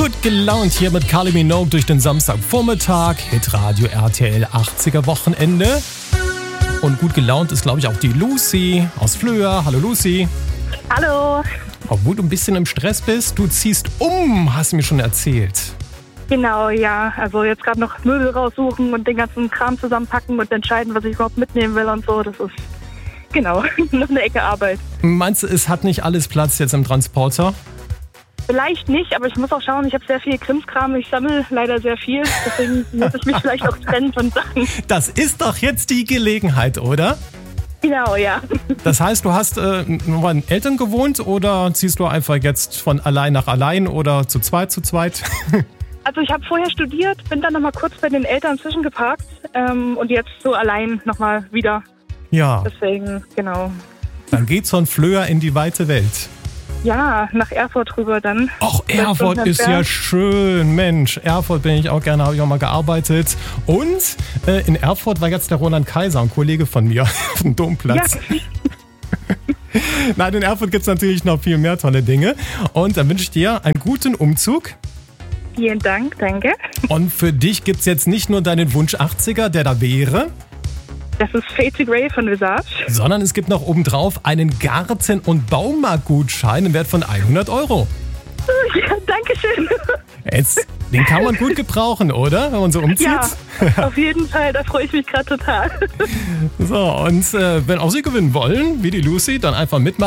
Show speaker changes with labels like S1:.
S1: Gut gelaunt hier mit Kylie Minogue durch den Samstagvormittag. Hitradio RTL 80er Wochenende. Und gut gelaunt ist, glaube ich, auch die Lucy aus Flöa. Hallo Lucy.
S2: Hallo.
S1: Obwohl du ein bisschen im Stress bist, du ziehst um, hast du mir schon erzählt.
S2: Genau, ja. Also jetzt gerade noch Möbel raussuchen und den ganzen Kram zusammenpacken und entscheiden, was ich überhaupt mitnehmen will und so. Das ist, genau, noch eine Ecke Arbeit.
S1: Meinst du, es hat nicht alles Platz jetzt im Transporter?
S2: Vielleicht nicht, aber ich muss auch schauen, ich habe sehr viel Krimskram. Ich sammle leider sehr viel, deswegen muss ich mich vielleicht auch trennen von Sachen.
S1: Das ist doch jetzt die Gelegenheit, oder?
S2: Genau, ja.
S1: Das heißt, du hast bei den Eltern gewohnt oder ziehst du einfach jetzt von allein nach allein oder zu zweit?
S2: Also ich habe vorher studiert, bin dann nochmal kurz bei den Eltern zwischengeparkt und jetzt so allein nochmal wieder.
S1: Ja.
S2: Deswegen, genau.
S1: Dann geht's von Flöa in die weite Welt.
S2: Ja, nach Erfurt rüber dann.
S1: Ach, Erfurt ist ja schön. Mensch, Erfurt bin ich auch gerne, habe ich auch mal gearbeitet. Und in Erfurt war jetzt der Roland Kaiser, ein Kollege von mir, auf dem Domplatz. Ja. Nein, in Erfurt gibt es natürlich noch viel mehr tolle Dinge. Und dann wünsche ich dir einen guten Umzug.
S2: Vielen Dank, danke.
S1: Und für dich gibt es jetzt nicht nur deinen Wunsch 80er, der da wäre.
S2: Das ist Fade to Grey von Visage.
S1: Sondern es gibt noch obendrauf einen Garten- und Baumarktgutschein im Wert von 100 €.
S2: Ja, danke schön.
S1: Jetzt, den kann man gut gebrauchen, oder? Wenn man so umzieht.
S2: Ja, auf jeden Fall. Da freue ich mich gerade total.
S1: So, und wenn auch Sie gewinnen wollen, wie die Lucy, dann einfach mitmachen.